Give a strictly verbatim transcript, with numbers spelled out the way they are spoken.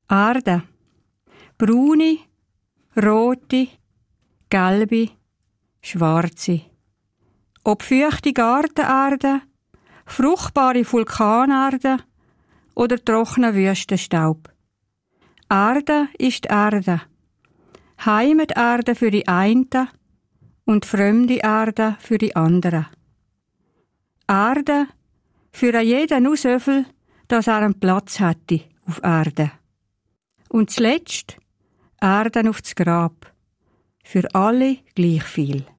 Erde. Braune, rote, gelbe, schwarze. Ob feuchte Gartenerde, fruchtbare Vulkanerde oder trockener Wüstenstaub. Erde ist Erde. Heimaterde für die einen und fremde Erde für die anderen. Erde für jeden nur so viel, dass er einen Platz hätte auf Erde. Und zuletzt Erde aufs Grab. Für alle gleich viel.